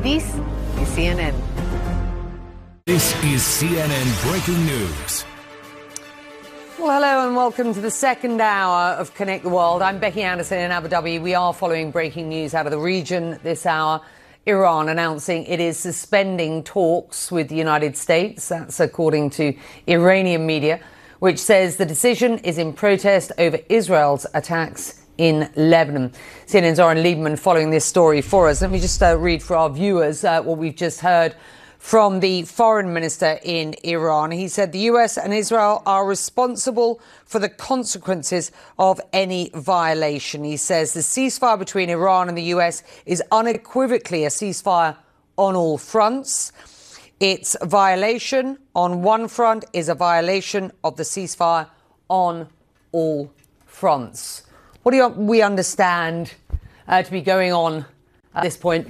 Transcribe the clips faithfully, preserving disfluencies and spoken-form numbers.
This is C N N. This is C N N Breaking News. Well, hello and welcome to the second hour of Connect the World. I'm Becky Anderson in Abu Dhabi. We are following breaking news out of the region this hour. Iran announcing it is suspending talks with the United States. That's according to Iranian media, which says the decision is in protest over Israel's attacks in Lebanon. C N N's Oren Lieberman following this story for us. Let me just uh, read for our viewers uh, what we've just heard from the foreign minister in Iran. He said the U S and Israel are responsible for the consequences of any violation. He says the ceasefire between Iran and the U S is unequivocally a ceasefire on all fronts. Its violation on one front is a violation of the ceasefire on all fronts. What do you, we understand uh, to be going on at this point?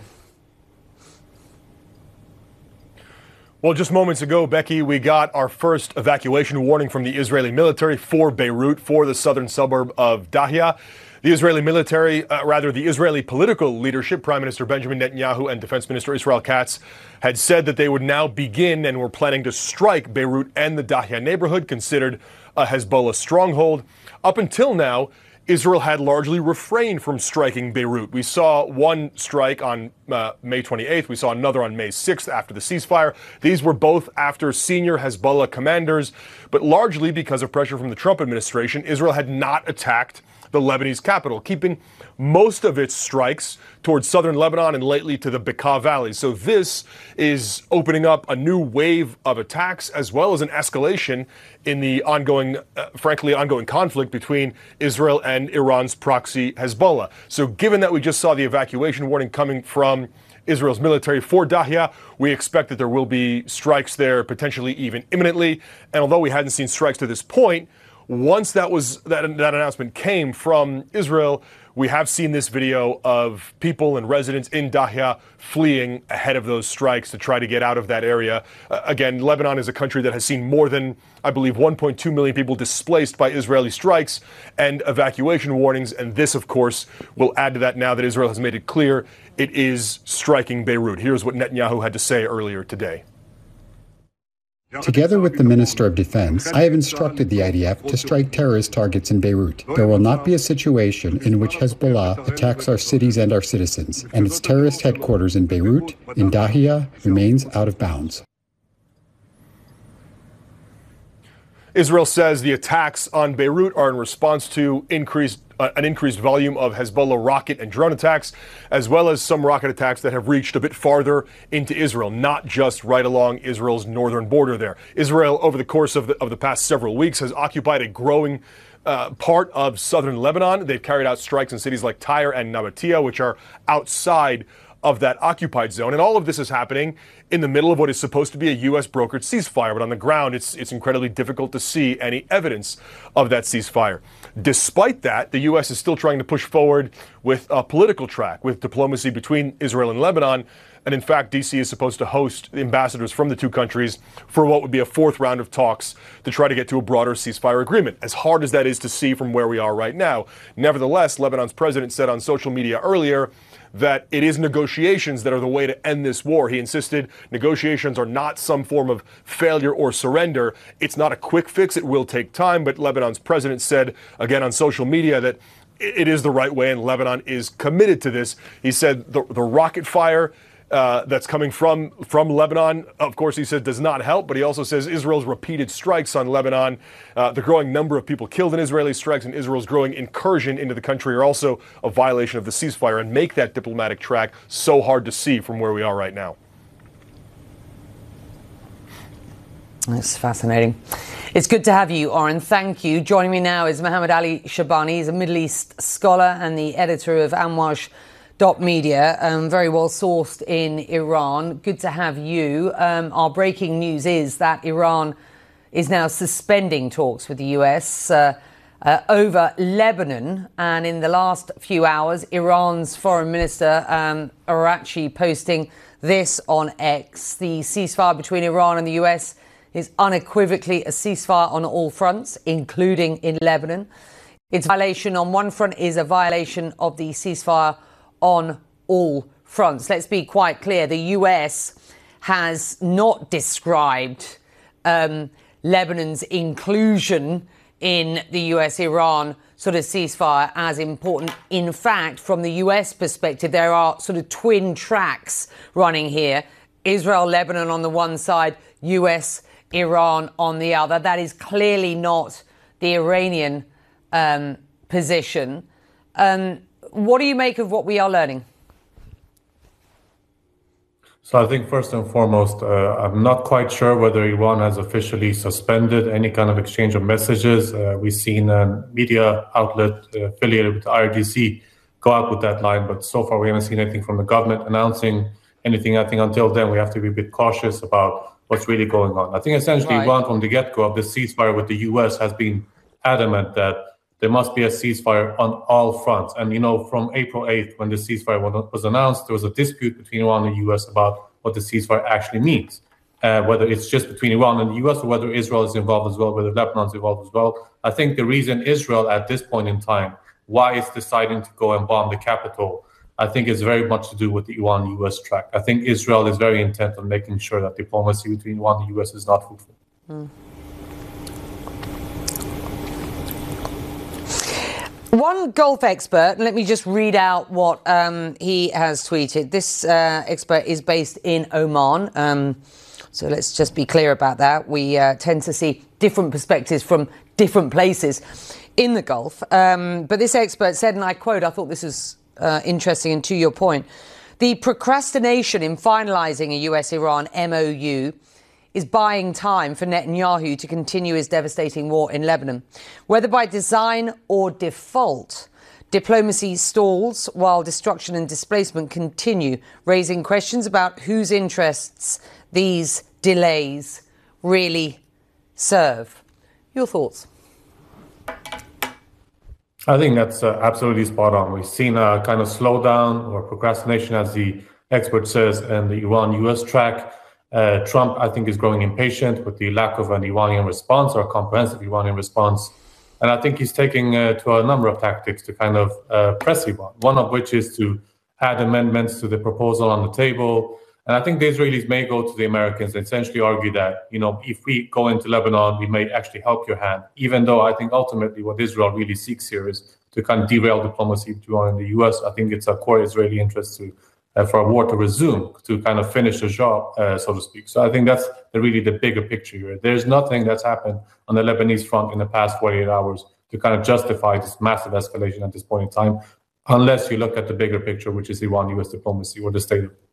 Well, just moments ago, Becky, we got our first evacuation warning from the Israeli military for Beirut, for the southern suburb of Dahya. The Israeli military, uh, rather the Israeli political leadership, Prime Minister Benjamin Netanyahu and Defense Minister Israel Katz, had said that they would now begin and were planning to strike Beirut and the Dahya neighborhood, considered a Hezbollah stronghold. Up until now, Israel had largely refrained from striking Beirut. We saw one strike on uh, May twenty-eighth. We saw another on May sixth after the ceasefire. These were both after senior Hezbollah commanders, but largely because of pressure from the Trump administration, Israel had not attacked the Lebanese capital, keeping most of its strikes towards southern Lebanon and lately to the Bekaa Valley. So this is opening up a new wave of attacks as well as an escalation in the ongoing, uh, frankly, ongoing conflict between Israel and Iran's proxy Hezbollah. So given that we just saw the evacuation warning coming from Israel's military for Dahya, we expect that there will be strikes there, potentially even imminently. And although we hadn't seen strikes to this point, once that was that, that announcement came from Israel, we have seen this video of people and residents in Dahya fleeing ahead of those strikes to try to get out of that area. Uh, again, Lebanon is a country that has seen more than, I believe, one point two million people displaced by Israeli strikes and evacuation warnings. And this, of course, will add to that now that Israel has made it clear it is striking Beirut. Here's what Netanyahu had to say earlier today. Together with the Minister of Defense, I have instructed the I D F to strike terrorist targets in Beirut. There will not be a situation in which Hezbollah attacks our cities and our citizens, and its terrorist headquarters in Beirut, in Dahya, remains out of bounds. Israel says the attacks on Beirut are in response to increased uh, an increased volume of Hezbollah rocket and drone attacks, as well as some rocket attacks that have reached a bit farther into Israel, not just right along Israel's northern border there. Israel, over the course of the, of the past several weeks, has occupied a growing uh, part of southern Lebanon. They've carried out strikes in cities like Tyre and Nabatea, which are outside of that occupied zone. And all of this is happening in the middle of what is supposed to be a U S brokered ceasefire. But on the ground, it's it's incredibly difficult to see any evidence of that ceasefire. Despite that, the U S is still trying to push forward with a political track, with diplomacy between Israel and Lebanon. And in fact, D C is supposed to host ambassadors from the two countries for what would be a fourth round of talks to try to get to a broader ceasefire agreement. As hard as that is to see from where we are right now. Nevertheless, Lebanon's president said on social media earlier that it is negotiations that are the way to end this war. He insisted negotiations are not some form of failure or surrender. It's not a quick fix. It will take time. But Lebanon's president said, again on social media, that it is the right way and Lebanon is committed to this. He said the, the rocket fire Uh, that's coming from from Lebanon, of course, he said, does not help. But he also says Israel's repeated strikes on Lebanon, uh, the growing number of people killed in Israeli strikes, and Israel's growing incursion into the country are also a violation of the ceasefire and make that diplomatic track so hard to see from where we are right now. That's fascinating. It's good to have you, Oren. Thank you. Joining me now is Mohammed Ali Shabani. He's a Middle East scholar and the editor of Amwash Dot media, um, very well sourced in Iran. Good to have you. Um, our breaking news is that Iran is now suspending talks with the U S uh, uh, over Lebanon. And in the last few hours, Iran's foreign minister, um, Araghchi, posting this on X. The ceasefire between Iran and the U S is unequivocally a ceasefire on all fronts, including in Lebanon. Its violation on one front is a violation of the ceasefire on all fronts. Let's be quite clear. The U S has not described um, Lebanon's inclusion in the U S-Iran sort of ceasefire as important. In fact, from the U S perspective, there are sort of twin tracks running here. Israel, Lebanon on the one side, U S, Iran on the other. That is clearly not the Iranian um, position. Um, what do you make of what we are learning? So I think first and foremost, uh, I'm not quite sure whether Iran has officially suspended any kind of exchange of messages. Uh, we've seen a media outlet uh, affiliated with the I R G C go out with that line, but so far we haven't seen anything from the government announcing anything. I think until then we have to be a bit cautious about what's really going on. I think essentially Right. Iran from the get-go of the ceasefire with the U S has been adamant that there must be a ceasefire on all fronts. And, you know, from April eighth, when the ceasefire was announced, there was a dispute between Iran and the U S about what the ceasefire actually means, uh, whether it's just between Iran and the U S or whether Israel is involved as well, whether Lebanon is involved as well. I think the reason Israel at this point in time, why it's deciding to go and bomb the capital, I think is very much to do with the Iran-U S track. I think Israel is very intent on making sure that diplomacy between Iran and the U S is not fruitful. Mm. One Gulf expert, and let me just read out what um, he has tweeted. This uh, expert is based in Oman. Um, so let's just be clear about that. We uh, tend to see different perspectives from different places in the Gulf. Um, but this expert said, and I quote, I thought this was uh, interesting, and to your point, the procrastination in finalising a U S-Iran M O U is buying time for Netanyahu to continue his devastating war in Lebanon. Whether by design or default, diplomacy stalls while destruction and displacement continue, raising questions about whose interests these delays really serve. Your thoughts? I think that's uh, absolutely spot on. We've seen a kind of slowdown or procrastination, as the expert says, in the Iran-U S track. Uh, Trump, I think, is growing impatient with the lack of an Iranian response or a comprehensive Iranian response. And I think he's taking uh, to a number of tactics to kind of uh, press Iran, one of which is to add amendments to the proposal on the table. And I think the Israelis may go to the Americans and essentially argue that, you know, if we go into Lebanon, we may actually help your hand, even though I think ultimately what Israel really seeks here is to kind of derail diplomacy between Iran and the U S. I think it's a core Israeli interest to Uh, for a war to resume, to kind of finish the job, uh, so to speak. So I think that's the, really the bigger picture here. There's nothing that's happened on the Lebanese front in the past forty-eight hours to kind of justify this massive escalation at this point in time, unless you look at the bigger picture, which is Iran-U S diplomacy or the state of it.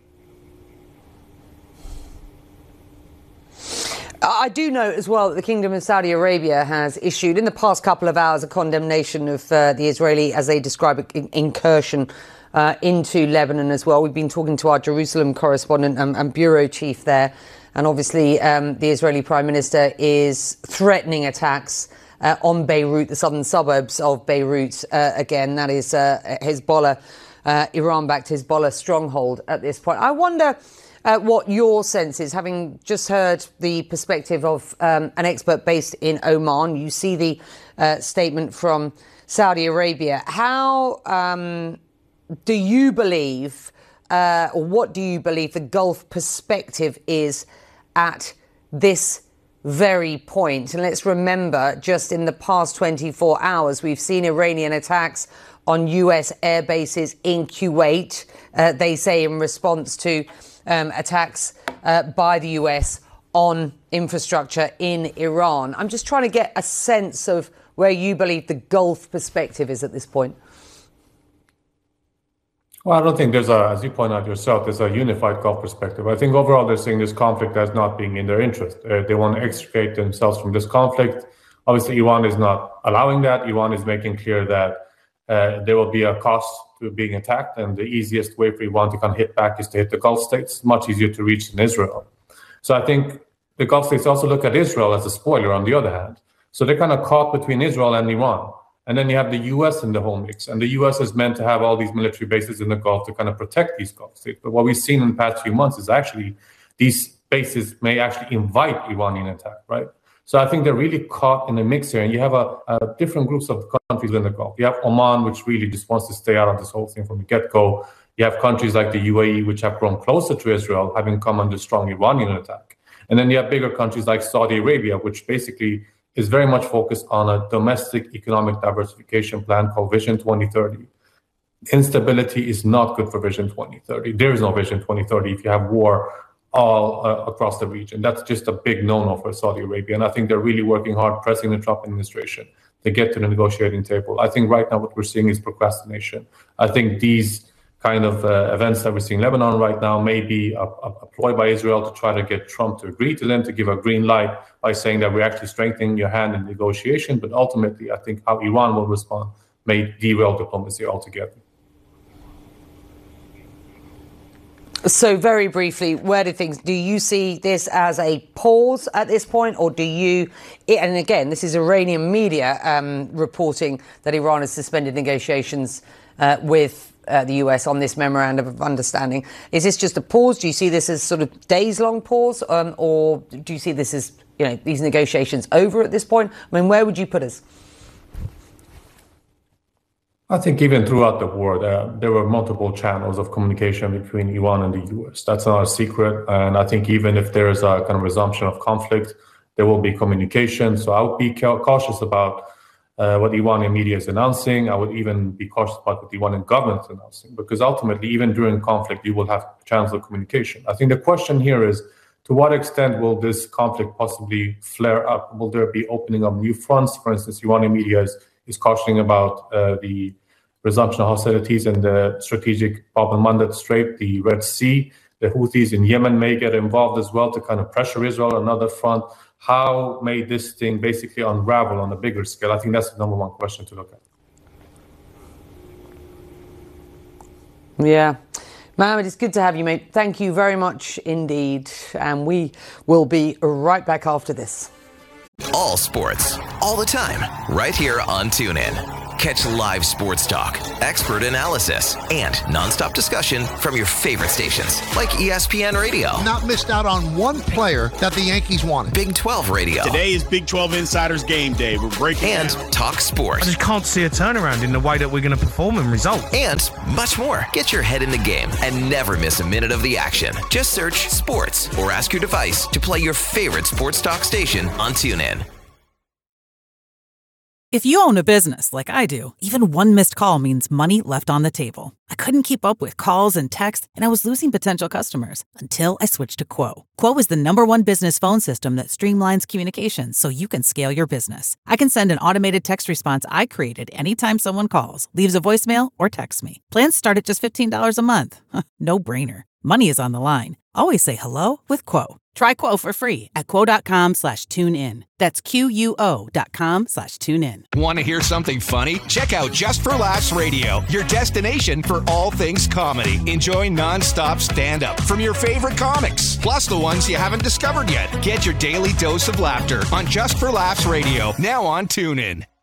I do note as well that the Kingdom of Saudi Arabia has issued in the past couple of hours a condemnation of uh, the Israeli, as they describe it, incursion Uh, into Lebanon as well. We've been talking to our Jerusalem correspondent and, and bureau chief there. And obviously um, the Israeli Prime Minister is threatening attacks uh, on Beirut, the southern suburbs of Beirut. Uh, again, that is uh, Hezbollah, uh, Iran-backed Hezbollah stronghold at this point. I wonder uh, what your sense is, having just heard the perspective of um, an expert based in Oman. You see the uh, statement from Saudi Arabia. How Um, Do you believe, uh, or what do you believe the Gulf perspective is at this very point? And let's remember, just in the past twenty-four hours, we've seen Iranian attacks on U S air bases in Kuwait, uh, they say in response to um, attacks uh, by the U S on infrastructure in Iran. I'm just trying to get a sense of where you believe the Gulf perspective is at this point. Well, I don't think there's a, as you point out yourself, there's a unified Gulf perspective. I think overall they're seeing this conflict as not being in their interest. Uh, they want to extricate themselves from this conflict. Obviously, Iran is not allowing that. Iran is making clear that uh, there will be a cost to being attacked, and the easiest way for Iran to kind of hit back is to hit the Gulf states. Much easier to reach than Israel. So I think the Gulf states also look at Israel as a spoiler on the other hand. So they're kind of caught between Israel and Iran. And then you have the U S in the whole mix. And the U S is meant to have all these military bases in the Gulf to kind of protect these Gulf states. But what we've seen in the past few months is actually these bases may actually invite Iranian attack, right? So I think they're really caught in the mix here. And you have a, a different groups of countries in the Gulf. You have Oman, which really just wants to stay out of this whole thing from the get-go. You have countries like the U A E, which have grown closer to Israel, having come under strong Iranian attack. And then you have bigger countries like Saudi Arabia, which basically is very much focused on a domestic economic diversification plan called Vision twenty thirty. Instability is not good for Vision twenty thirty. There is no Vision twenty thirty if you have war all uh, across the region. That's just a big no-no for Saudi Arabia. And I think they're really working hard, pressing the Trump administration to get to the negotiating table. I think right now what we're seeing is procrastination. I think these kind of uh, events that we're seeing in Lebanon right now may be a, a, a ploy by Israel to try to get Trump to agree to them, to give a green light by saying that we're actually strengthening your hand in negotiation. But ultimately, I think how Iran will respond may derail diplomacy altogether. So very briefly, where do things, do you see this as a pause at this point, or do you, and again, this is Iranian media um, reporting that Iran has suspended negotiations uh, with uh, the U S on this memorandum of understanding. Is this just a pause? Do you see this as sort of days-long pause, um, or do you see this as, you know, these negotiations over at this point? I mean, where would you put us? I think even throughout the war, there, there were multiple channels of communication between Iran and the U S. That's not a secret. And I think even if there is a kind of resumption of conflict, there will be communication. So I would be cautious about uh, what the Iranian media is announcing. I would even be cautious about what the Iranian government is announcing, because ultimately, even during conflict, you will have channels of communication. I think the question here is, to what extent will this conflict possibly flare up? Will there be opening up new fronts? For instance, Iranian media is is cautioning about uh, the resumption of hostilities in the strategic Bab el-Mandeb Strait, the Red Sea. The Houthis in Yemen may get involved as well to kind of pressure Israel on another front. How may this thing basically unravel on a bigger scale? I think that's the number one question to look at. Yeah. Mohammed, it's good to have you, mate. Thank you very much indeed. And we will be right back after this. All sports, all the time, right here on TuneIn. Catch live sports talk, expert analysis, and nonstop discussion from your favorite stations, like E S P N Radio. Not missed out on one player that the Yankees wanted. Big twelve Radio. Today is Big twelve Insiders Game Day. We're breaking And down. Talk Sports. I just can't see a turnaround in the way that we're going to perform and result. And much more. Get your head in the game and never miss a minute of the action. Just search Sports or ask your device to play your favorite sports talk station on TuneIn. If you own a business like I do, even one missed call means money left on the table. I couldn't keep up with calls and texts, and I was losing potential customers until I switched to Quo. Quo is the number one business phone system that streamlines communications so you can scale your business. I can send an automated text response I created anytime someone calls, leaves a voicemail, or texts me. Plans start at just fifteen dollars a month. No brainer. Money is on the line. Always say hello with Quo. Try Quo for free at quo.com slash tune in. That's Q-U-O dot com slash tune in. Want to hear something funny? Check out Just for Laughs Radio, your destination for all things comedy. Enjoy nonstop stand-up from your favorite comics, plus the ones you haven't discovered yet. Get your daily dose of laughter on Just for Laughs Radio, now on TuneIn.